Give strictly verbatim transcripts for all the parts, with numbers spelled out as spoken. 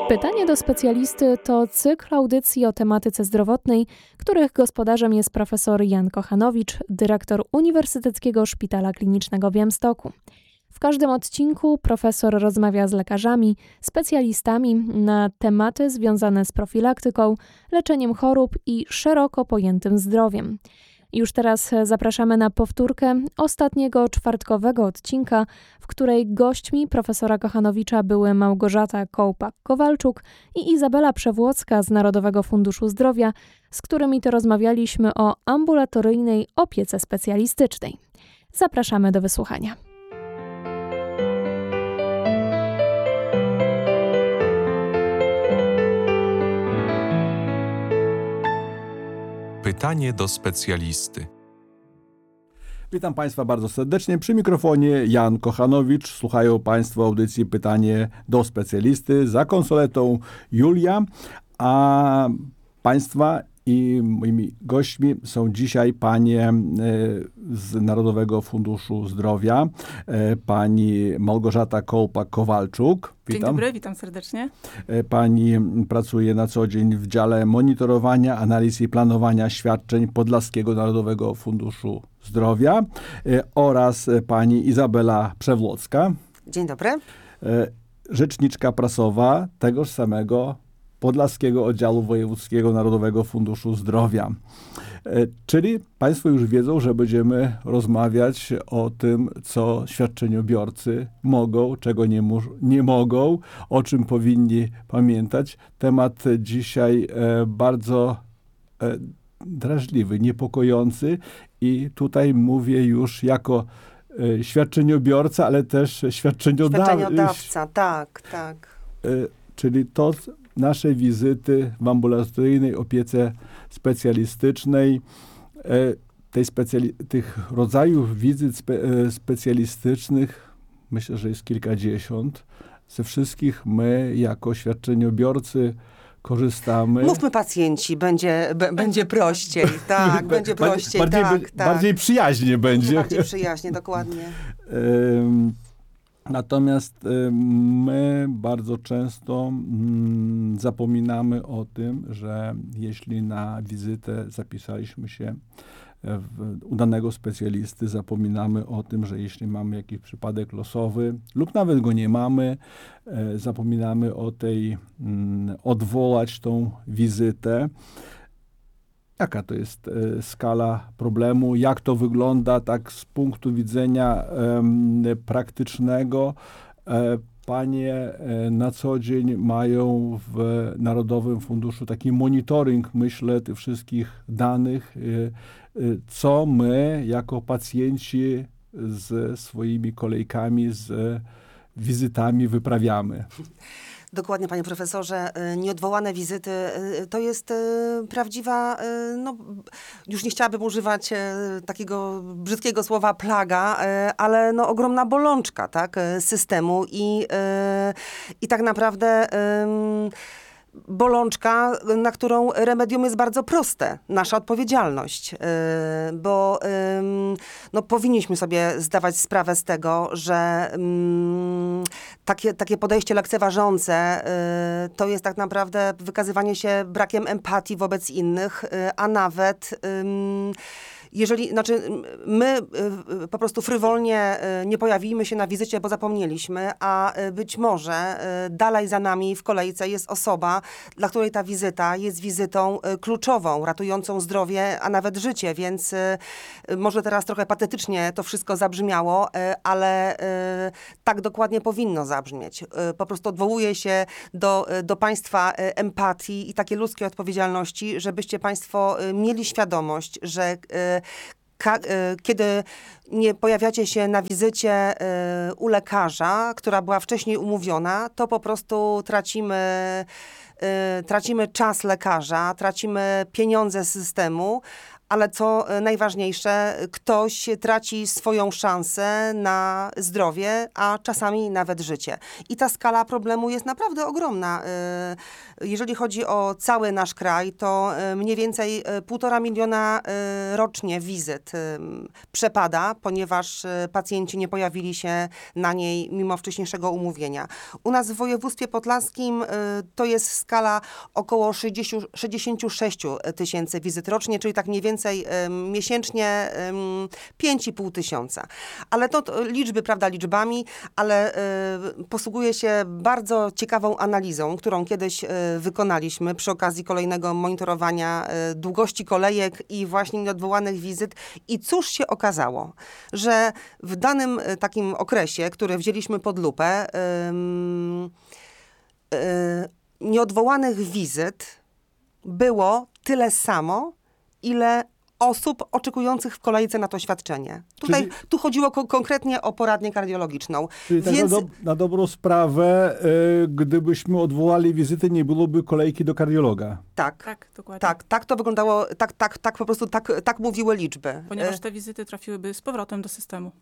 Pytanie do specjalisty to cykl audycji o tematyce zdrowotnej, których gospodarzem jest profesor Jan Kochanowicz, dyrektor Uniwersyteckiego Szpitala Klinicznego w Białymstoku. W każdym odcinku profesor rozmawia z lekarzami, specjalistami na tematy związane z profilaktyką, leczeniem chorób i szeroko pojętym zdrowiem. Już teraz zapraszamy na powtórkę ostatniego czwartkowego odcinka, w której gośćmi profesora Kochanowicza były Małgorzata Kołpak-Kowalczuk i Izabela Przewłocka z Narodowego Funduszu Zdrowia, z którymi to rozmawialiśmy o ambulatoryjnej opiece specjalistycznej. Zapraszamy do wysłuchania. Pytanie do specjalisty. Witam Państwa bardzo serdecznie. Przy mikrofonie Jan Kochanowicz. Słuchają Państwo audycji Pytanie do specjalisty. Za konsoletą Julia, a Państwa i moimi gośćmi są dzisiaj panie z Narodowego Funduszu Zdrowia, pani Małgorzata Kołpak-Kowalczuk. Witam. Dzień dobry, witam serdecznie. Pani pracuje na co dzień w dziale monitorowania, analiz i planowania świadczeń Podlaskiego Narodowego Funduszu Zdrowia oraz pani Izabela Przewłocka. Dzień dobry. Rzeczniczka prasowa tegoż samego Podlaskiego Oddziału Wojewódzkiego Narodowego Funduszu Zdrowia. Czyli Państwo już wiedzą, że będziemy rozmawiać o tym, co świadczeniobiorcy mogą, czego nie, mu- nie mogą, o czym powinni pamiętać. Temat dzisiaj e, bardzo e, drażliwy, niepokojący i tutaj mówię już jako e, świadczeniobiorca, ale też świadczenioda- świadczeniodawca. Tak, tak. E, czyli to nasze wizyty w ambulatoryjnej opiece specjalistycznej, tej specjali- tych rodzajów wizyt spe- specjalistycznych, myślę, że jest kilkadziesiąt. Ze wszystkich my, jako świadczeniobiorcy, korzystamy. Mówmy pacjenci, będzie, b- będzie prościej. Tak, będzie prościej. Bardziej, tak, tak. tak. bardziej przyjaźnie będzie. Bardziej przyjaźnie, dokładnie. Natomiast my bardzo często mm, zapominamy o tym, że jeśli na wizytę zapisaliśmy się w, u danego specjalisty, zapominamy o tym, że jeśli mamy jakiś przypadek losowy lub nawet go nie mamy, e, zapominamy o tej, mm, odwołać tą wizytę. Jaka to jest e, skala problemu? Jak to wygląda tak z punktu widzenia e, praktycznego? E, panie e, na co dzień mają w Narodowym Funduszu taki monitoring, myślę, tych wszystkich danych, e, e, co my jako pacjenci ze swoimi kolejkami, z wizytami wyprawiamy. Dokładnie, panie profesorze. Nieodwołane wizyty to jest prawdziwa, no już nie chciałabym używać takiego brzydkiego słowa plaga, ale no ogromna bolączka, tak, systemu i, i tak naprawdę bolączka, na którą remedium jest bardzo proste. Nasza odpowiedzialność. Yy, bo yy, no, powinniśmy sobie zdawać sprawę z tego, że yy, takie, takie podejście lekceważące yy, to jest tak naprawdę wykazywanie się brakiem empatii wobec innych, yy, a nawet yy, jeżeli, znaczy my y, po prostu frywolnie y, nie pojawimy się na wizycie, bo zapomnieliśmy, a y, być może y, dalej za nami w kolejce jest osoba, dla której ta wizyta jest wizytą y, kluczową, ratującą zdrowie, a nawet życie, więc y, może teraz trochę patetycznie to wszystko zabrzmiało, y, ale y, tak dokładnie powinno zabrzmieć. Y, po prostu odwołuję się do, y, do państwa y, empatii i takiej ludzkiej odpowiedzialności, żebyście państwo y, mieli świadomość, że y, Ka- kiedy nie pojawiacie się na wizycie y, u lekarza, która była wcześniej umówiona, to po prostu tracimy, y, tracimy czas lekarza, tracimy pieniądze z systemu, ale co najważniejsze, ktoś traci swoją szansę na zdrowie, a czasami nawet życie. I ta skala problemu jest naprawdę ogromna. Jeżeli chodzi o cały nasz kraj, to mniej więcej półtora miliona rocznie wizyt przepada, ponieważ pacjenci nie pojawili się na niej mimo wcześniejszego umówienia. U nas w województwie podlaskim to jest skala około sześćdziesiąt sześć tysięcy wizyt rocznie, czyli tak mniej więcej miesięcznie pięć i pół tysiąca. Ale to, to liczby, prawda, liczbami, ale posługuje się bardzo ciekawą analizą, którą kiedyś wykonaliśmy przy okazji kolejnego monitorowania długości kolejek i właśnie nieodwołanych wizyt. I cóż się okazało? Że w danym takim okresie, który wzięliśmy pod lupę, ym, yy, nieodwołanych wizyt było tyle samo, ile osób oczekujących w kolejce na to świadczenie. Tutaj, Czyli, tu chodziło ko- konkretnie o poradnię kardiologiczną. Czyli tak Więc... na, do, na dobrą sprawę, y, gdybyśmy odwołali wizyty, nie byłoby kolejki do kardiologa. Tak, Tak, dokładnie. tak, tak to wyglądało, tak, tak, tak po prostu, tak, tak mówiły liczby. Ponieważ Y, te wizyty trafiłyby z powrotem do systemu.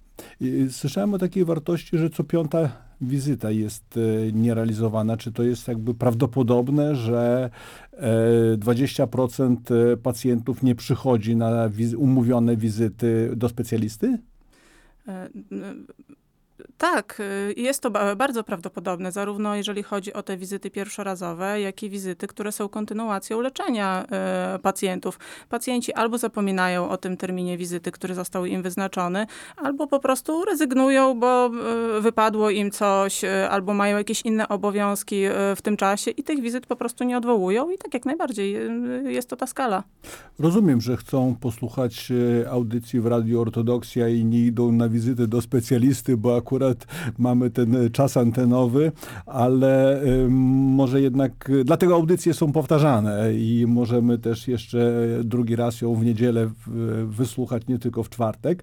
I słyszałem o takiej wartości, że co piąta wizyta jest e, nierealizowana. Czy to jest jakby prawdopodobne, że e, dwadzieścia procent pacjentów nie przychodzi na wiz- umówione wizyty do specjalisty? E, n- Tak, y, jest to ba- bardzo prawdopodobne, zarówno jeżeli chodzi o te wizyty pierwszorazowe, jak i wizyty, które są kontynuacją leczenia y, pacjentów. Pacjenci albo zapominają o tym terminie wizyty, który został im wyznaczony, albo po prostu rezygnują, bo y, wypadło im coś, y, albo mają jakieś inne obowiązki y, w tym czasie i tych wizyt po prostu nie odwołują i tak jak najbardziej y, jest to ta skala. Rozumiem, że chcą posłuchać e, audycji w Radiu Ortodoksja i nie idą na wizyty do specjalisty, bo akurat mamy ten czas antenowy, ale y, może jednak, y, dlatego audycje są powtarzane i możemy też jeszcze drugi raz ją w niedzielę w, wysłuchać, nie tylko w czwartek.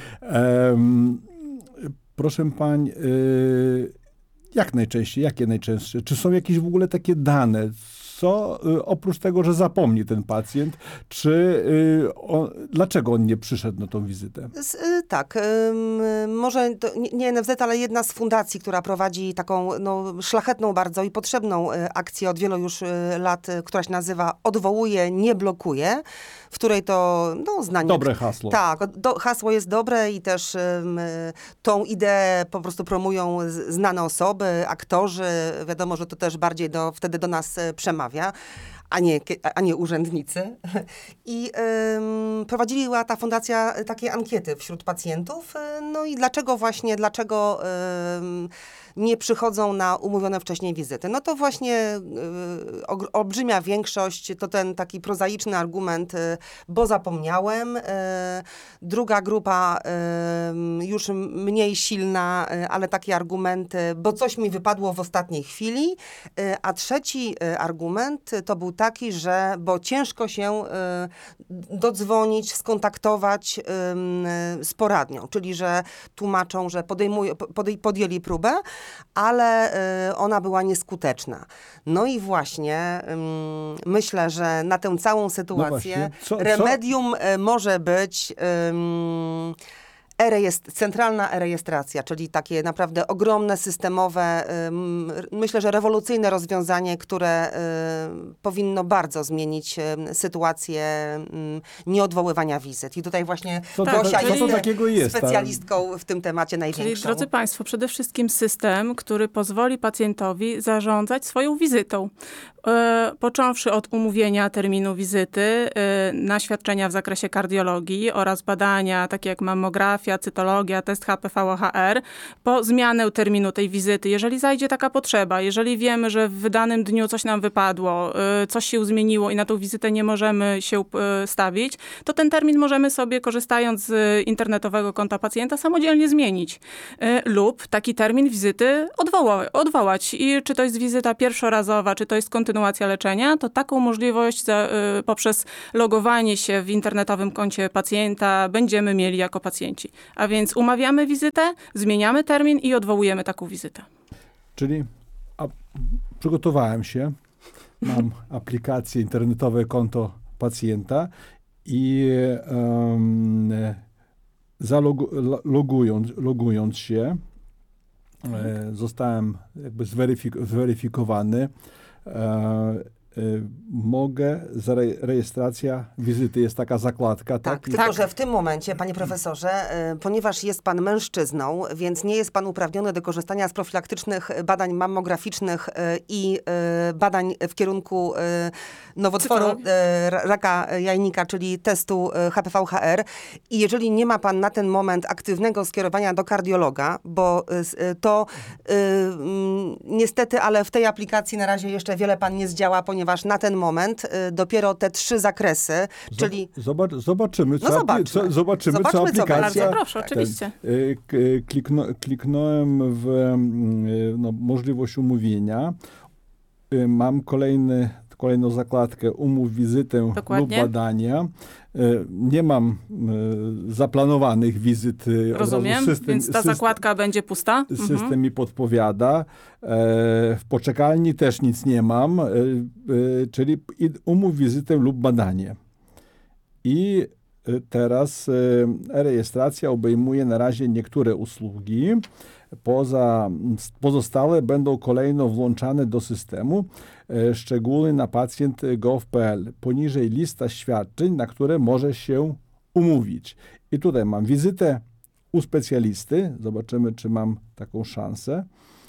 Em, proszę pań, y, jak najczęściej, jakie najczęstsze? Czy są jakieś w ogóle takie dane? Co y, oprócz tego, że zapomni ten pacjent, czy y, on, dlaczego on nie przyszedł na tą wizytę? Z, y, tak, ym, może to nie, nie N F Z, ale jedna z fundacji, która prowadzi taką no, szlachetną bardzo i potrzebną y, akcję od wielu już y, lat, y, która się nazywa Odwołuje, nie blokuje, w której to no, znanie... Dobre hasło. Tak, do, hasło jest dobre i też ym, y, tą ideę po prostu promują z, znane osoby, aktorzy. Wiadomo, że to też bardziej do, wtedy do nas y, przemawia. A nie, a nie urzędnicy. I ym, prowadziła ta fundacja takie ankiety wśród pacjentów. No i dlaczego właśnie, dlaczego ym, nie przychodzą na umówione wcześniej wizyty? No to właśnie y, og- olbrzymia większość to ten taki prozaiczny argument, y, bo zapomniałem. Y, druga grupa y, już mniej silna, y, ale takie argumenty, bo coś mi wypadło w ostatniej chwili. Y, a trzeci y, argument to był taki, że bo ciężko się y, dodzwonić, skontaktować y, z poradnią, czyli że tłumaczą, że podejmują, podej, podjęli próbę, ale y, ona była nieskuteczna. No i właśnie y, myślę, że na tę całą sytuację No co, co? remedium y, może być y, E-rejestr- centralna e-rejestracja, czyli takie naprawdę ogromne, systemowe, ym, myślę, że rewolucyjne rozwiązanie, które y, powinno bardzo zmienić y, sytuację y, nieodwoływania wizyt. I tutaj właśnie Co to, Gosia co to jest takiego jest, specjalistką w tym temacie największą. Czyli, drodzy Państwo, przede wszystkim system, który pozwoli pacjentowi zarządzać swoją wizytą. E, począwszy od umówienia terminu wizyty e, na świadczenia w zakresie kardiologii oraz badania takie jak mammografia, cytologia, test H P V O H R, po zmianę terminu tej wizyty. Jeżeli zajdzie taka potrzeba, jeżeli wiemy, że w danym dniu coś nam wypadło, e, coś się zmieniło i na tą wizytę nie możemy się e, stawić, to ten termin możemy sobie, korzystając z internetowego konta pacjenta, samodzielnie zmienić. E, lub taki termin wizyty odwoła, odwołać. I czy to jest wizyta pierwszorazowa, czy to jest kontynuacja leczenia, to taką możliwość za, y, poprzez logowanie się w internetowym koncie pacjenta będziemy mieli jako pacjenci. A więc umawiamy wizytę, zmieniamy termin i odwołujemy taką wizytę. Czyli a, przygotowałem się, mam aplikację, internetowe konto pacjenta i um, zalogując logując się, e, zostałem jakby zweryfik zweryfikowany. E, mogę, rejestracja wizyty, jest taka zakładka. Tak, tak? tylko że w tym momencie, panie profesorze, ponieważ jest pan mężczyzną, więc nie jest pan uprawniony do korzystania z profilaktycznych badań mammograficznych i badań w kierunku nowotworu raka jajnika, czyli testu H P V H R. I jeżeli nie ma pan na ten moment aktywnego skierowania do kardiologa, bo to niestety, ale w tej aplikacji na razie jeszcze wiele pan nie zdziała, ponieważ ponieważ na ten moment y, dopiero te trzy zakresy, Zob czyli... Zobacz, zobaczymy, co, no zobaczmy. co, zobaczymy, zobaczmy, co aplikacja... Bardzo proszę, oczywiście. Ten, y, klikno, kliknąłem w y, no, możliwość umówienia. Y, mam kolejny, kolejną zakładkę umów wizytę Dokładnie. lub badania. Y, nie mam y, zaplanowanych wizyt. Rozumiem, system, więc ta system, zakładka będzie pusta. System mhm. mi podpowiada. E, w poczekalni też nic nie mam, e, e, czyli umów wizytę lub badanie. I teraz e, rejestracja obejmuje na razie niektóre usługi. Poza, pozostałe będą kolejno włączane do systemu, e, szczegóły na pacjent kropka gov kropka p l. Poniżej lista świadczeń, na które może się umówić. I tutaj mam wizytę u specjalisty. Zobaczymy, czy mam taką szansę.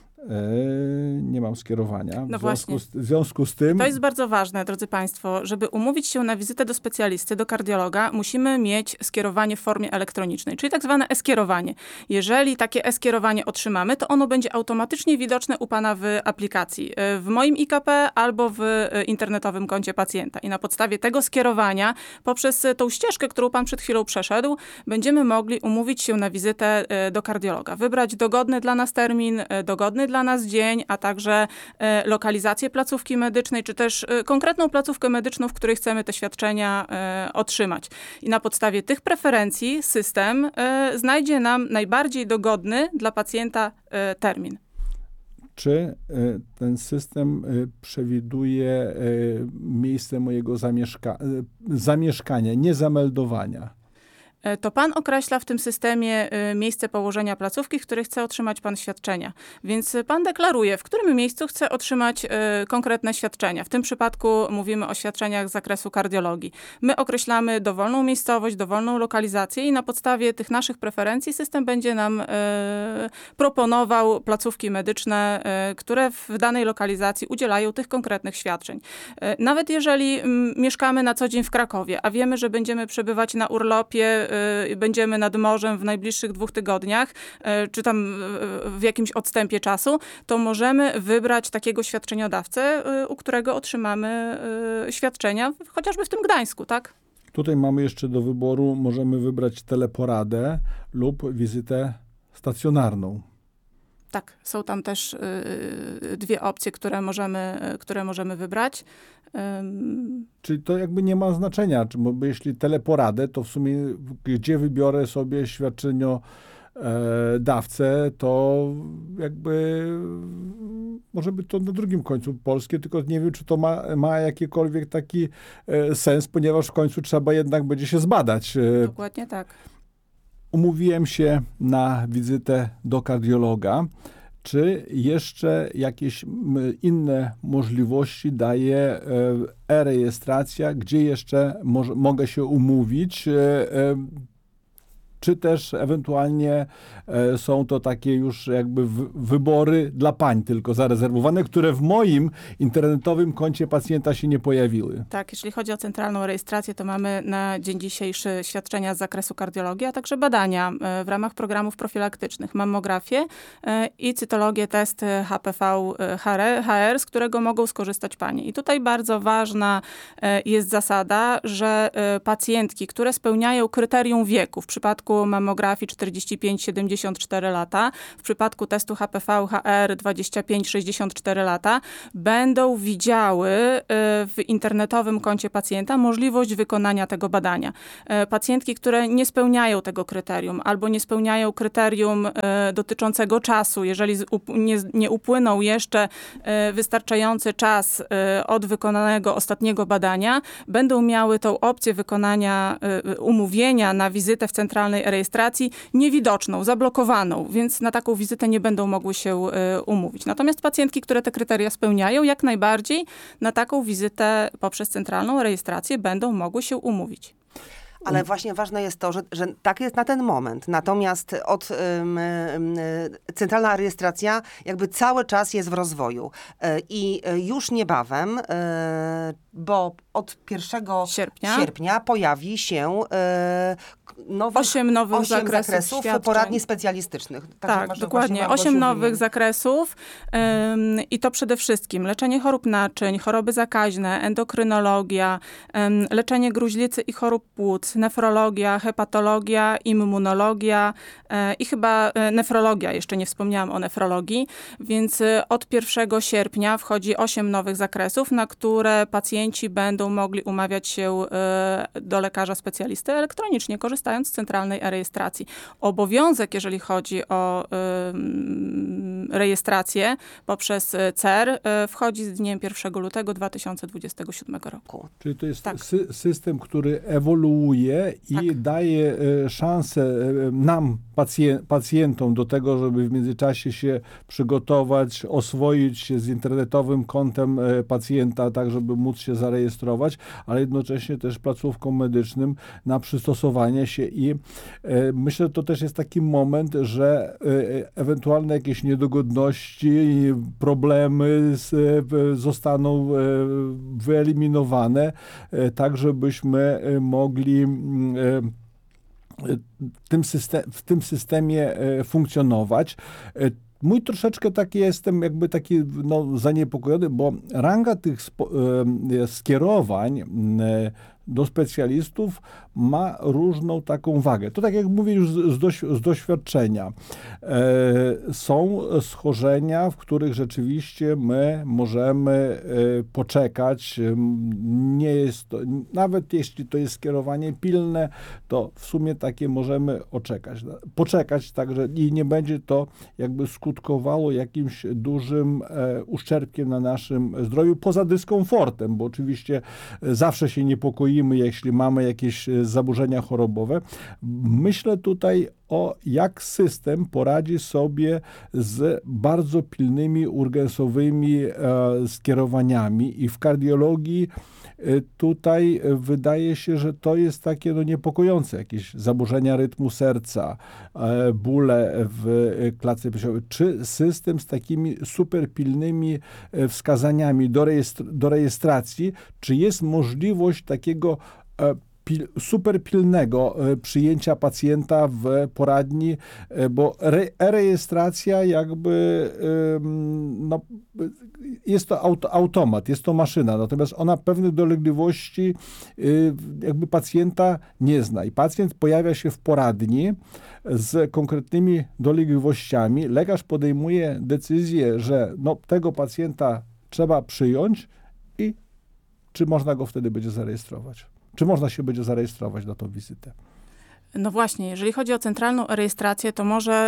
Eee, nie mam skierowania. No w, właśnie. związku z, w związku z tym... To jest bardzo ważne, drodzy Państwo. Żeby umówić się na wizytę do specjalisty, do kardiologa, musimy mieć skierowanie w formie elektronicznej, czyli tak zwane e-skierowanie. Jeżeli takie e-skierowanie otrzymamy, to ono będzie automatycznie widoczne u Pana w aplikacji. W moim I K P albo w internetowym koncie pacjenta. I na podstawie tego skierowania, poprzez tą ścieżkę, którą Pan przed chwilą przeszedł, będziemy mogli umówić się na wizytę do kardiologa. Wybrać dogodny dla nas termin, dogodny dla nas dzień, a także e, lokalizację placówki medycznej, czy też e, konkretną placówkę medyczną, w której chcemy te świadczenia e, otrzymać. I na podstawie tych preferencji system e, znajdzie nam najbardziej dogodny dla pacjenta e, termin. Czy y, ten system y, przewiduje y, miejsce mojego zamieszka y, zamieszkania, nie zameldowania? To pan określa w tym systemie miejsce położenia placówki, w której chce otrzymać pan świadczenia. Więc pan deklaruje, w którym miejscu chce otrzymać konkretne świadczenia. W tym przypadku mówimy o świadczeniach z zakresu kardiologii. My określamy dowolną miejscowość, dowolną lokalizację i na podstawie tych naszych preferencji system będzie nam proponował placówki medyczne, które w danej lokalizacji udzielają tych konkretnych świadczeń. Nawet jeżeli mieszkamy na co dzień w Krakowie, a wiemy, że będziemy przebywać na urlopie, będziemy nad morzem w najbliższych dwóch tygodniach, czy tam w jakimś odstępie czasu, to możemy wybrać takiego świadczeniodawcę, u którego otrzymamy świadczenia, chociażby w tym Gdańsku, tak? Tutaj mamy jeszcze do wyboru, możemy wybrać teleporadę lub wizytę stacjonarną. Tak, są tam też y, dwie opcje, które możemy, które możemy wybrać. Um. Czyli to jakby nie ma znaczenia, czy, bo jeśli teleporadę, to w sumie gdzie wybiorę sobie świadczeniodawcę, to jakby może być to na drugim końcu Polski, tylko nie wiem, czy to ma, ma jakikolwiek taki e, sens, ponieważ w końcu trzeba jednak będzie się zbadać. Dokładnie tak. Umówiłem się na wizytę do kardiologa. Czy jeszcze jakieś inne możliwości daje e-rejestracja, gdzie jeszcze mo- mogę się umówić? Czy też ewentualnie e, są to takie już jakby w, wybory dla pań tylko zarezerwowane, które w moim internetowym koncie pacjenta się nie pojawiły? Tak, jeśli chodzi o centralną rejestrację, to mamy na dzień dzisiejszy świadczenia z zakresu kardiologii, a także badania e, w ramach programów profilaktycznych, mammografię e, i cytologię, test H P V H R, z którego mogą skorzystać panie. I tutaj bardzo ważna e, jest zasada, że e, pacjentki, które spełniają kryterium wieku, w przypadku przypadku mammografii czterdzieści pięć siedemdziesiąt cztery lata, w przypadku testu H P V H R dwadzieścia pięć sześćdziesiąt cztery lata, będą widziały w internetowym koncie pacjenta możliwość wykonania tego badania. Pacjentki, które nie spełniają tego kryterium albo nie spełniają kryterium dotyczącego czasu, jeżeli nie, nie upłynął jeszcze wystarczający czas od wykonanego ostatniego badania, będą miały tą opcję wykonania umówienia na wizytę w centralnej rejestracji niewidoczną, zablokowaną, więc na taką wizytę nie będą mogły się umówić. Natomiast pacjentki, które te kryteria spełniają, jak najbardziej na taką wizytę poprzez centralną rejestrację będą mogły się umówić. Ale właśnie ważne jest to, że, że tak jest na ten moment. Natomiast od um, um, centralna rejestracja jakby cały czas jest w rozwoju. E, I już niebawem, e, bo od pierwszego sierpnia, sierpnia pojawi się e, nowych, osiem nowych osiem zakresów, zakresów poradni specjalistycznych. Tak, tak dokładnie. Osiem nowych zakresów um, i to przede wszystkim leczenie chorób naczyń, choroby zakaźne, endokrynologia, um, leczenie gruźlicy i chorób płuc, nefrologia, hepatologia, immunologia e, i chyba e, nefrologia. Jeszcze nie wspomniałam o nefrologii. Więc e, od pierwszego sierpnia wchodzi osiem nowych zakresów, na które pacjenci będą mogli umawiać się e, do lekarza specjalisty elektronicznie, korzystając z centralnej e-rejestracji. Obowiązek, jeżeli chodzi o e, rejestrację poprzez C E R, e, wchodzi z dniem pierwszego lutego dwa tysiące dwudziestego siódmego roku. Czyli to jest tak. sy- system, który ewoluuje i tak. daje e, szansę e, nam, pację- pacjentom, do tego, żeby w międzyczasie się przygotować, oswoić się z internetowym kontem e, pacjenta, tak żeby móc się zarejestrować, ale jednocześnie też placówkom medycznym na przystosowanie się i e, myślę, że to też jest taki moment, że e, ewentualne jakieś niedogodności, problemy z, e, zostaną e, wyeliminowane, e, tak żebyśmy mogli e, tym system, w tym systemie e, funkcjonować. E, Mój troszeczkę taki jestem jakby taki no, zaniepokojony, bo ranga tych spo, e, skierowań e, do specjalistów ma różną taką wagę. To tak jak mówię już z, doś, z doświadczenia. E, są schorzenia, w których rzeczywiście my możemy e, poczekać. Nie jest to, nawet jeśli to jest skierowanie pilne, to w sumie takie możemy oczekać, poczekać, także i nie będzie to jakby skutkowało jakimś dużym e, uszczerbkiem na naszym zdrowiu, poza dyskomfortem, bo oczywiście zawsze się niepokoimy, jeśli mamy jakieś zaburzenia chorobowe. Myślę tutaj o jak system poradzi sobie z bardzo pilnymi urgensowymi e, skierowaniami i w kardiologii e, tutaj wydaje się, że to jest takie no, niepokojące, jakieś zaburzenia rytmu serca, e, bóle w klatce piersiowej. Czy system z takimi super pilnymi wskazaniami do, rejestr- do rejestracji, czy jest możliwość takiego e, Pil, super pilnego e, przyjęcia pacjenta w poradni, e, bo re, e-rejestracja jakby e, no, jest to auto, automat, jest to maszyna, natomiast ona pewnych dolegliwości e, jakby pacjenta nie zna i pacjent pojawia się w poradni z konkretnymi dolegliwościami. Lekarz podejmuje decyzję, że no, tego pacjenta trzeba przyjąć i czy można go wtedy będzie zarejestrować. Czy można się będzie zarejestrować na tą wizytę? No właśnie, jeżeli chodzi o centralną rejestrację, to może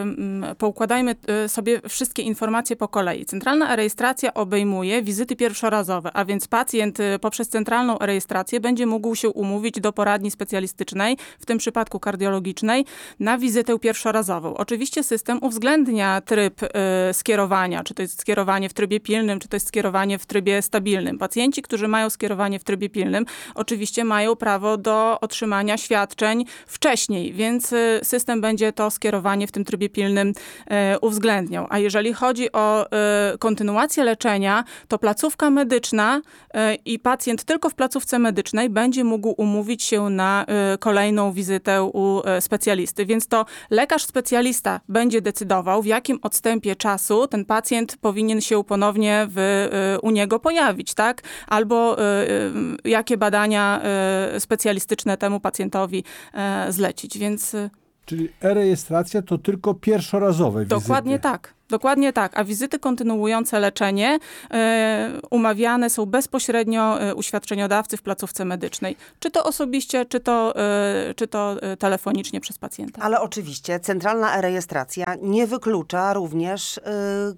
y, poukładajmy y, sobie wszystkie informacje po kolei. Centralna rejestracja obejmuje wizyty pierwszorazowe, a więc pacjent y, poprzez centralną rejestrację będzie mógł się umówić do poradni specjalistycznej, w tym przypadku kardiologicznej, na wizytę pierwszorazową. Oczywiście system uwzględnia tryb y, skierowania, czy to jest skierowanie w trybie pilnym, czy to jest skierowanie w trybie stabilnym. Pacjenci, którzy mają skierowanie w trybie pilnym, oczywiście mają prawo do otrzymania świadczeń wcześniej, więc system będzie to skierowanie w tym trybie pilnym e, uwzględniał. A jeżeli chodzi o e, kontynuację leczenia, to placówka medyczna e, i pacjent tylko w placówce medycznej będzie mógł umówić się na e, kolejną wizytę u e, specjalisty. Więc to lekarz specjalista będzie decydował, w jakim odstępie czasu ten pacjent powinien się ponownie w, e, u niego pojawić, tak? Albo e, jakie badania e, specjalistyczne temu pacjentowi e, e, zlecić, więc... Czyli e-rejestracja to tylko pierwszorazowe wizyty. Dokładnie tak. Dokładnie tak, a wizyty kontynuujące leczenie y, umawiane są bezpośrednio y, u świadczeniodawcy w placówce medycznej. Czy to osobiście, czy to, y, czy to y, telefonicznie przez pacjenta. Ale oczywiście centralna e-rejestracja nie wyklucza również y, y,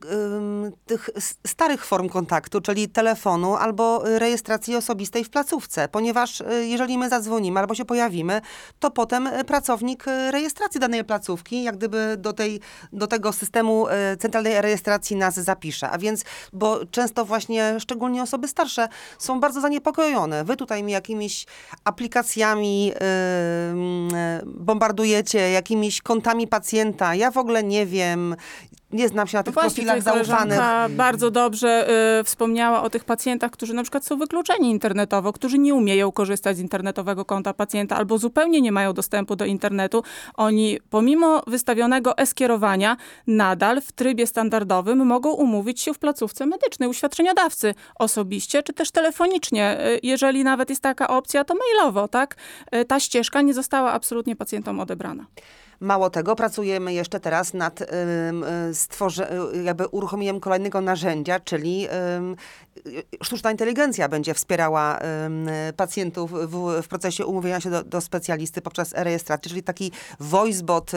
tych starych form kontaktu, czyli telefonu albo rejestracji osobistej w placówce, ponieważ y, jeżeli my zadzwonimy albo się pojawimy, to potem pracownik rejestracji danej placówki jak gdyby do, tej, do tego systemu y, centralnej rejestracji nas zapisze. A więc, bo często właśnie, szczególnie osoby starsze, są bardzo zaniepokojone. Wy tutaj mi jakimiś aplikacjami yy, bombardujecie, jakimiś kontami pacjenta. Ja w ogóle nie wiem, nie znam się na tych Właśnie, profilach zaufanych. Bardzo dobrze y, wspomniała o tych pacjentach, którzy na przykład są wykluczeni internetowo, którzy nie umieją korzystać z internetowego konta pacjenta albo zupełnie nie mają dostępu do internetu. Oni pomimo wystawionego e-skierowania nadal w trybie standardowym mogą umówić się w placówce medycznej u świadczeniodawcy osobiście, czy też telefonicznie. Y, jeżeli nawet jest taka opcja, to mailowo, tak? Y, ta ścieżka nie została absolutnie pacjentom odebrana. Mało tego, pracujemy jeszcze teraz nad y, y, stworze, y, jakby uruchomieniem kolejnego narzędzia, czyli y, sztuczna inteligencja będzie wspierała y, pacjentów w, w procesie umówienia się do, do specjalisty poprzez e-rejestrację, czyli taki voicebot. Y,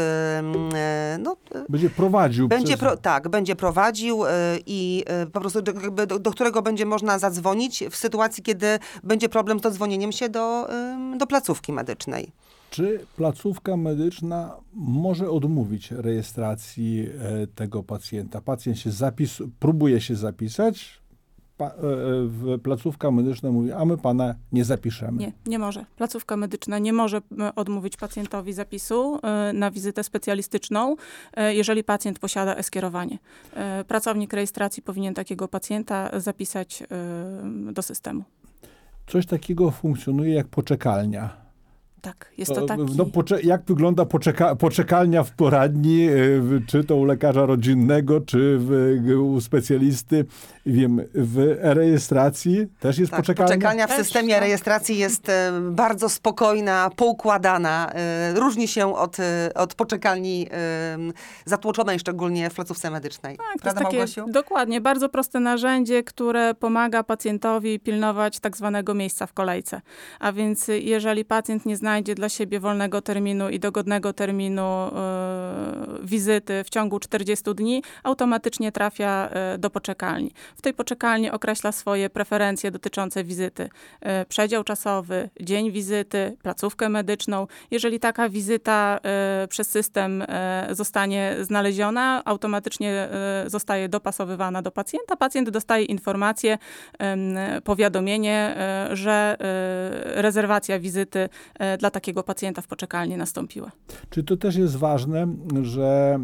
y, no, będzie prowadził. Będzie przez... pro, tak, będzie prowadził y, i y, po prostu do, do, do którego będzie można zadzwonić w sytuacji, kiedy będzie problem z dodzwonieniem się do, y, do placówki medycznej. Czy placówka medyczna może odmówić rejestracji e, tego pacjenta? Pacjent się zapis, próbuje się zapisać, pa, e, w placówka medyczna mówi, a my pana nie zapiszemy. Nie, nie może. Placówka medyczna nie może odmówić pacjentowi zapisu e, na wizytę specjalistyczną, e, jeżeli pacjent posiada e-skierowanie. E, pracownik rejestracji powinien takiego pacjenta zapisać e, do systemu. Coś takiego funkcjonuje jak poczekalnia. Tak, jest to taki... No, pocze- jak wygląda poczeka- poczekalnia w poradni, w, czy to u lekarza rodzinnego, czy w, u specjalisty? Wiem, w e-rejestracji też jest tak, poczekalnia? Poczekalnia w też, systemie tak. rejestracji jest e, bardzo spokojna, poukładana. E, różni się od, e, od poczekalni e, zatłoczonej, szczególnie w placówce medycznej. Tak, to Prawda, jest takie, Małgosiu? dokładnie, bardzo proste narzędzie, które pomaga pacjentowi pilnować tak zwanego miejsca w kolejce. A więc jeżeli pacjent nie znajdzie dla siebie wolnego terminu i dogodnego terminu y, wizyty w ciągu czterdziestu dni, automatycznie trafia y, do poczekalni. W tej poczekalni określa swoje preferencje dotyczące wizyty. Y, przedział czasowy, dzień wizyty, placówkę medyczną. Jeżeli taka wizyta y, przez system y, zostanie znaleziona, automatycznie y, zostaje dopasowywana do pacjenta. Pacjent dostaje informację, y, powiadomienie, y, że y, rezerwacja wizyty y, dla takiego pacjenta w poczekalni nastąpiła. Czy to też jest ważne, że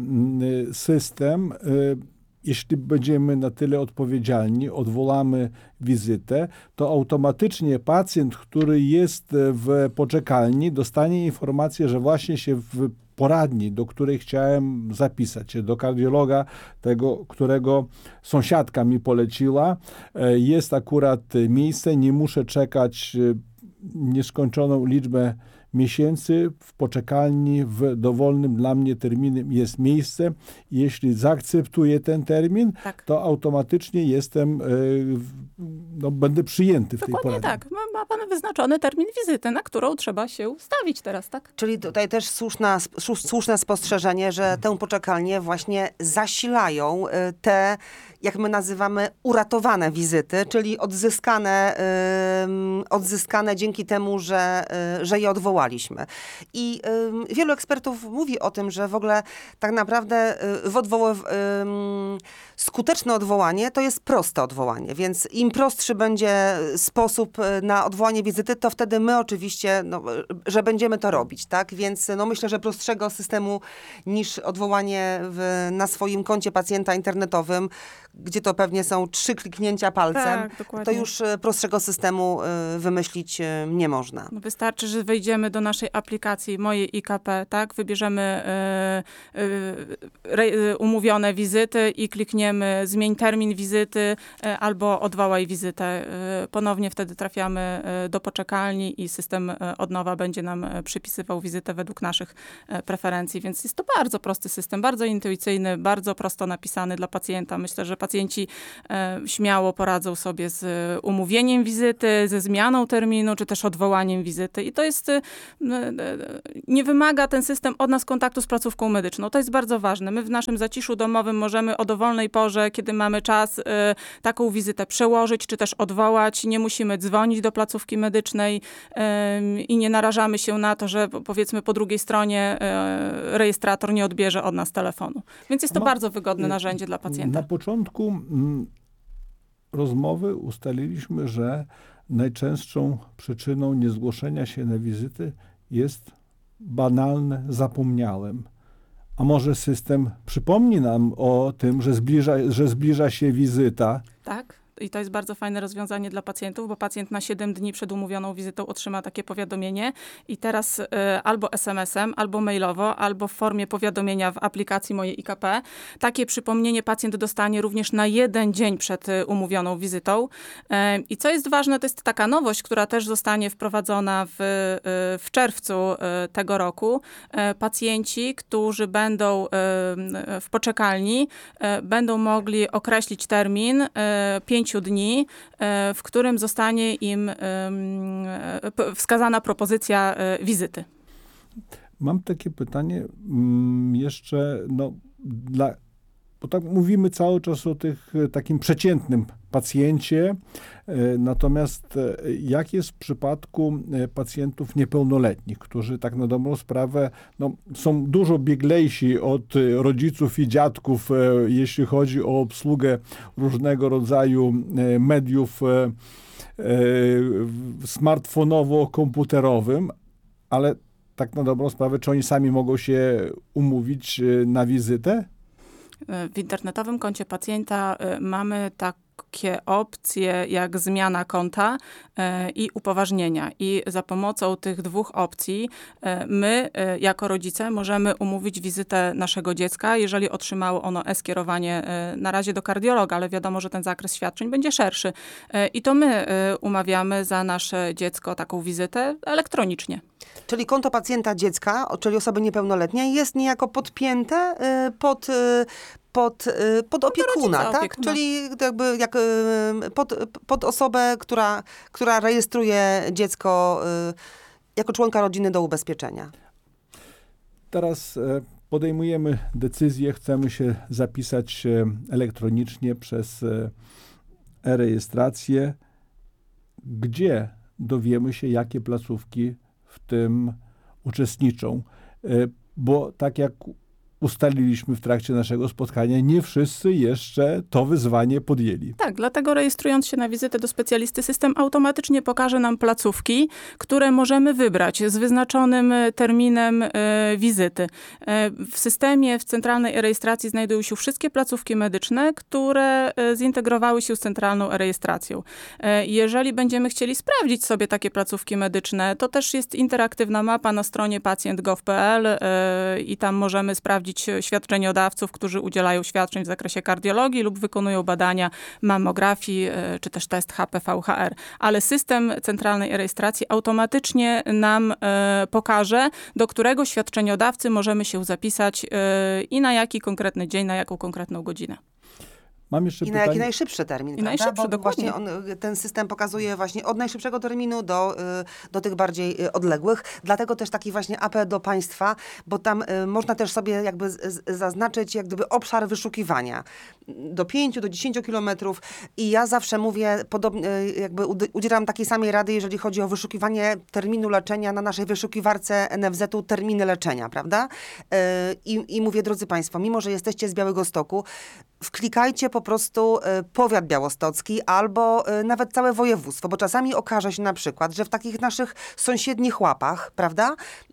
system, jeśli będziemy na tyle odpowiedzialni, odwołamy wizytę, to automatycznie pacjent, który jest w poczekalni, dostanie informację, że właśnie się w poradni, do której chciałem zapisać się, do kardiologa, tego, którego sąsiadka mi poleciła, jest akurat miejsce, nie muszę czekać nieskończoną liczbę miesięcy w poczekalni w dowolnym dla mnie terminie jest miejsce. Jeśli zaakceptuję ten termin, tak. to automatycznie jestem, no, będę przyjęty w Dokładnie tej poradni. tak. Ma, ma pan wyznaczony termin wizyty, na którą trzeba się ustawić teraz, tak? Czyli tutaj też słuszna, słuszne spostrzeżenie, że tę poczekalnię właśnie zasilają te, jak my nazywamy, uratowane wizyty, czyli odzyskane, yy, odzyskane dzięki temu, że, yy, że je odwołaliśmy. I yy, wielu ekspertów mówi o tym, że w ogóle tak naprawdę yy, w odwoł- yy, skuteczne odwołanie to jest proste odwołanie, więc im prostszy będzie sposób na odwołanie wizyty, to wtedy my oczywiście, no, że będziemy to robić, tak? Więc no, myślę, że prostszego systemu niż odwołanie w, na swoim koncie pacjenta internetowym, gdzie to pewnie są trzy kliknięcia palcem, Tak, dokładnie. to już e, prostszego systemu e, wymyślić e, nie można. No wystarczy, że wejdziemy do naszej aplikacji Moje I K P, tak? Wybierzemy y, y, y, umówione wizyty i klikniemy zmień termin wizyty y, albo odwołaj wizytę. Y, ponownie wtedy trafiamy y, do poczekalni i system y, od nowa będzie nam y, przypisywał wizytę według naszych y, preferencji, więc jest to bardzo prosty system, bardzo intuicyjny, bardzo prosto napisany dla pacjenta. Myślę, że pacjenci y, śmiało poradzą sobie z y, umówieniem wizyty, ze zmianą terminu, czy też odwołaniem wizyty. I to jest, y, y, nie wymaga ten system od nas kontaktu z placówką medyczną. To jest bardzo ważne. My w naszym zaciszu domowym możemy o dowolnej porze, kiedy mamy czas, y, taką wizytę przełożyć, czy też odwołać. Nie musimy dzwonić do placówki medycznej y, i nie narażamy się na to, że powiedzmy po drugiej stronie y, rejestrator nie odbierze od nas telefonu. Więc jest to Ma- bardzo wygodne narzędzie dla pacjenta. Na początku mm, rozmowy ustaliliśmy, że najczęstszą przyczyną niezgłoszenia się na wizyty jest banalne zapomniałem. A może system przypomni nam o tym, że zbliża, że zbliża się wizyta? Tak. I to jest bardzo fajne rozwiązanie dla pacjentów, bo pacjent na siedem dni przed umówioną wizytą otrzyma takie powiadomienie i teraz y, albo es em esem, albo mailowo, albo w formie powiadomienia w aplikacji Moje I K P. Takie przypomnienie pacjent dostanie również na jeden dzień przed y, umówioną wizytą. Y, I co jest ważne, to jest taka nowość, która też zostanie wprowadzona w, y, w czerwcu y, tego roku. Y, pacjenci, którzy będą y, w poczekalni, y, będą mogli określić termin y, pięciu dni, w którym zostanie im wskazana propozycja wizyty. Mam takie pytanie mm, jeszcze, no, dla, bo tak mówimy cały czas o tych e, takim przeciętnym pacjencie, e, natomiast e, jak jest w przypadku e, pacjentów niepełnoletnich, którzy tak na dobrą sprawę no, są dużo bieglejsi od e, rodziców i dziadków, e, jeśli chodzi o obsługę różnego rodzaju e, mediów e, e, smartfonowo-komputerowym, ale tak na dobrą sprawę, czy oni sami mogą się umówić e, na wizytę? W internetowym koncie pacjenta y, mamy takie opcje jak zmiana konta y, i upoważnienia. I za pomocą tych dwóch opcji y, my y, jako rodzice możemy umówić wizytę naszego dziecka, jeżeli otrzymało ono e-skierowanie y, na razie do kardiologa, ale wiadomo, że ten zakres świadczeń będzie szerszy. Y, I to my y, umawiamy za nasze dziecko taką wizytę elektronicznie. Czyli konto pacjenta dziecka, czyli osoby niepełnoletniej, jest niejako podpięte y, pod, y, pod, y, pod opiekuna, rodzica, tak? opiekuna. Czyli jakby jak, y, pod, pod osobę, która, która rejestruje dziecko y, jako członka rodziny do ubezpieczenia. Teraz e, podejmujemy decyzję, chcemy się zapisać e, elektronicznie przez e, e-rejestrację. Gdzie dowiemy się, jakie placówki w tym uczestniczą? E, bo tak jak ustaliliśmy w trakcie naszego spotkania, nie wszyscy jeszcze to wyzwanie podjęli. Tak, dlatego rejestrując się na wizytę do specjalisty, system automatycznie pokaże nam placówki, które możemy wybrać z wyznaczonym terminem y, wizyty. Y, w systemie, w centralnej e-rejestracji znajdują się wszystkie placówki medyczne, które y, zintegrowały się z centralną e-rejestracją. Y, jeżeli będziemy chcieli sprawdzić sobie takie placówki medyczne, to też jest interaktywna mapa na stronie pacjent kropka gov kropka pe el y, i tam możemy sprawdzić świadczeniodawców, którzy udzielają świadczeń w zakresie kardiologii lub wykonują badania mammografii, czy też test H P V H R. Ale system centralnej e-rejestracji automatycznie nam e, pokaże, do którego świadczeniodawcy możemy się zapisać e, i na jaki konkretny dzień, na jaką konkretną godzinę. Mam jeszcze I pytanie. na jaki najszybszy termin, I najszybszy, Bo dokładnie. właśnie on, ten system pokazuje właśnie od najszybszego terminu do, y, do tych bardziej y, odległych. Dlatego też taki właśnie apel do państwa, bo tam y, można też sobie jakby z, z, zaznaczyć jak gdyby obszar wyszukiwania. Do pięciu, do dziesięciu kilometrów. I ja zawsze mówię, podobnie, y, jakby udzielam takiej samej rady, jeżeli chodzi o wyszukiwanie terminu leczenia na naszej wyszukiwarce N F Z-u terminy leczenia, prawda? Y, i, I mówię, drodzy państwo, mimo że jesteście z Białegostoku, wklikajcie po prostu y, powiat białostocki albo y, nawet całe województwo, bo czasami okaże się na przykład, że w takich naszych sąsiednich łapach, prawda, y,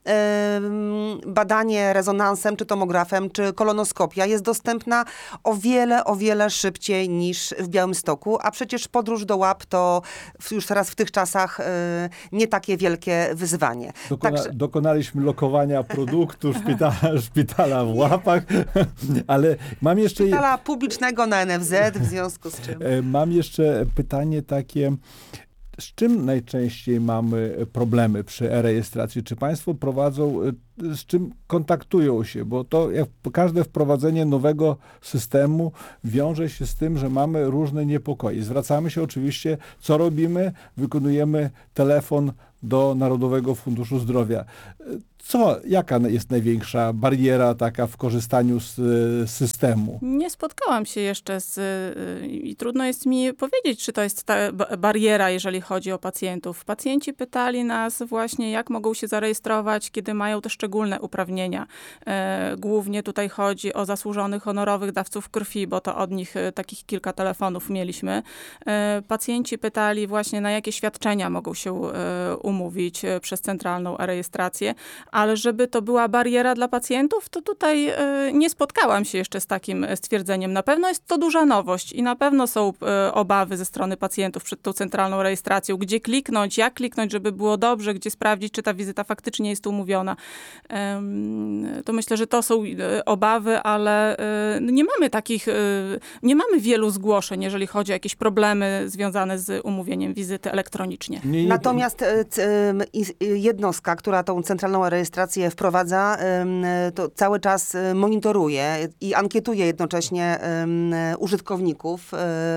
badanie rezonansem, czy tomografem, czy kolonoskopia jest dostępna o wiele, o wiele szybciej niż w Białymstoku, a przecież podróż do łap to już teraz w tych czasach nie takie wielkie wyzwanie. Dokona, Także... Dokonaliśmy lokowania produktu szpitala, szpitala w Łapach, ale mam jeszcze... Szpitala publicznego na N F Z, w związku z czym... Mam jeszcze pytanie takie, z czym najczęściej mamy problemy przy e-rejestracji? Czy państwo prowadzą, z czym kontaktują się? Bo to jak każde wprowadzenie nowego systemu wiąże się z tym, że mamy różne niepokoje. Zwracamy się oczywiście, co robimy? Wykonujemy telefon do Narodowego Funduszu Zdrowia. Co, jaka jest największa bariera taka w korzystaniu z systemu? Nie spotkałam się jeszcze z, i trudno jest mi powiedzieć, czy to jest ta bariera, jeżeli chodzi o pacjentów. Pacjenci pytali nas właśnie, jak mogą się zarejestrować, kiedy mają te szczególne uprawnienia. Głównie tutaj chodzi o zasłużonych, honorowych dawców krwi, bo to od nich takich kilka telefonów mieliśmy. Pacjenci pytali właśnie, na jakie świadczenia mogą się umówić przez centralną e-rejestrację, ale żeby to była bariera dla pacjentów, to tutaj nie spotkałam się jeszcze z takim stwierdzeniem. Na pewno jest to duża nowość i na pewno są obawy ze strony pacjentów przed tą centralną rejestracją, gdzie kliknąć, jak kliknąć, żeby było dobrze, gdzie sprawdzić, czy ta wizyta faktycznie jest umówiona. To myślę, że to są obawy, ale nie mamy takich, nie mamy wielu zgłoszeń, jeżeli chodzi o jakieś problemy związane z umówieniem wizyty elektronicznie. Nie, nie, Natomiast jednostka, która tą centralną rejestrację wprowadza, to cały czas monitoruje i ankietuje jednocześnie użytkowników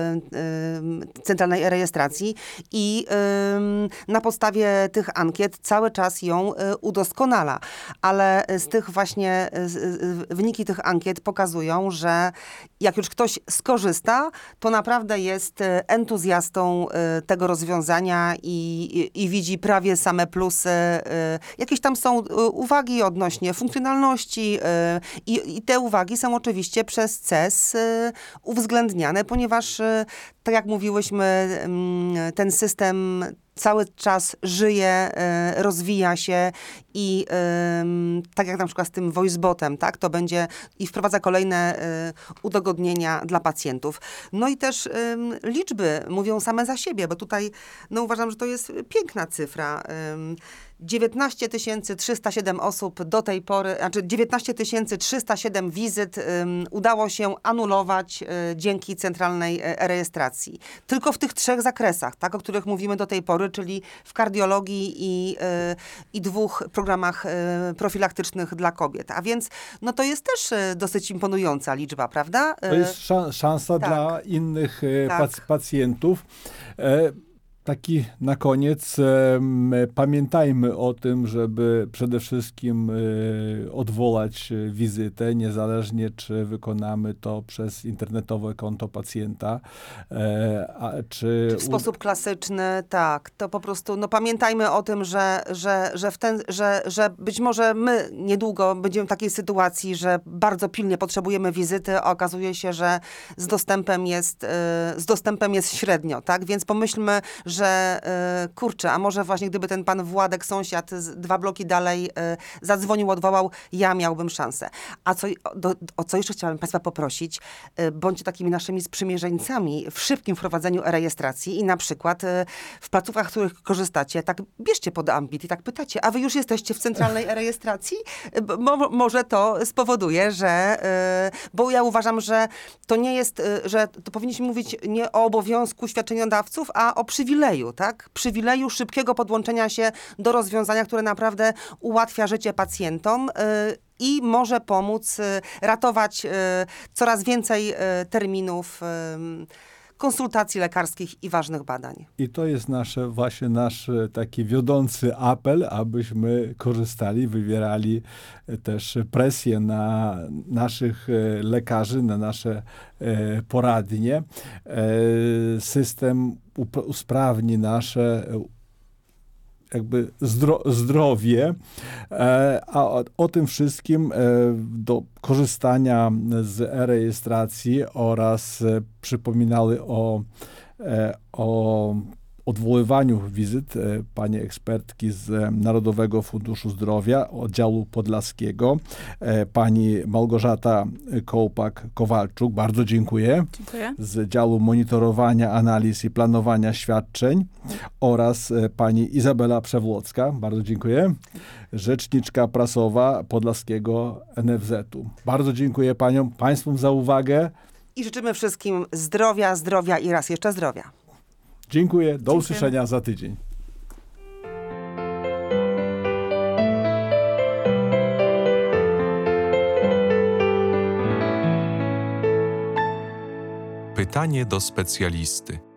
centralnej rejestracji i na podstawie tych ankiet cały czas ją udoskonala. Ale z tych właśnie, wyniki tych ankiet pokazują, że jak już ktoś skorzysta, to naprawdę jest entuzjastą tego rozwiązania i, i, i widzi prawie same plusy. Jakieś tam są uwagi odnośnie funkcjonalności i, i te uwagi są oczywiście przez C E S uwzględniane, ponieważ tak jak mówiłyśmy, ten system cały czas żyje, rozwija się i tak jak na przykład z tym voicebotem, tak, to będzie i wprowadza kolejne udogodnienia dla pacjentów. No i też liczby mówią same za siebie, bo tutaj no uważam, że to jest piękna cyfra. dziewiętnaście tysięcy trzysta siedem osób do tej pory, znaczy dziewiętnaście tysięcy trzysta siedem wizyt um, udało się anulować y, dzięki centralnej e, rejestracji. Tylko w tych trzech zakresach, tak, o których mówimy do tej pory, czyli w kardiologii i, y, i dwóch programach y, profilaktycznych dla kobiet. A więc no to jest też y, dosyć imponująca liczba, prawda? To jest szan- szansa tak. dla innych y, tak. pac- pacjentów. E- Taki na koniec, e, pamiętajmy o tym, żeby przede wszystkim e, odwołać wizytę, niezależnie czy wykonamy to przez internetowe konto pacjenta, e, a, czy... czy w sposób klasyczny, tak. To po prostu, no pamiętajmy o tym, że, że, że, w ten, że, że być może my niedługo będziemy w takiej sytuacji, że bardzo pilnie potrzebujemy wizyty, a okazuje się, że z dostępem jest, e, z dostępem jest średnio, tak? Więc pomyślmy, że y, kurczę, a może właśnie gdyby ten pan Władek, sąsiad z dwa bloki dalej y, zadzwonił, odwołał, ja miałbym szansę. A co, do, o co jeszcze chciałabym państwa poprosić, y, bądźcie takimi naszymi sprzymierzeńcami w szybkim wprowadzeniu e-rejestracji i na przykład y, w placówkach, w których korzystacie, tak bierzcie pod ambit i tak pytacie, a wy już jesteście w centralnej e-rejestracji? Y, mo, może to spowoduje, że, y, bo ja uważam, że to nie jest, y, że to powinniśmy mówić nie o obowiązku świadczeniodawców, a o przywileju, tak? Przywileju szybkiego podłączenia się do rozwiązania, które naprawdę ułatwia życie pacjentom yy, i może pomóc yy, ratować yy, coraz więcej yy, terminów yy, konsultacji lekarskich i ważnych badań. I to jest nasze, właśnie nasz taki wiodący apel, abyśmy korzystali, wywierali też presję na naszych lekarzy, na nasze poradnie. System usprawni nasze jakby zdro, zdrowie, a o, o tym wszystkim do korzystania z e-rejestracji oraz przypominały o, o odwoływaniu wizyt pani ekspertki z Narodowego Funduszu Zdrowia, oddziału podlaskiego, pani Małgorzata Kołpak-Kowalczuk. Bardzo dziękuję. Dziękuję. Z działu monitorowania, analiz i planowania świadczeń oraz pani Izabela Przewłocka. Bardzo dziękuję. Rzeczniczka prasowa Podlaskiego N F Z-u. Bardzo dziękuję paniom, państwu za uwagę. I życzymy wszystkim zdrowia, zdrowia i raz jeszcze zdrowia. Dziękuję. Do Dziękujemy. usłyszenia za tydzień. Pytanie do specjalisty.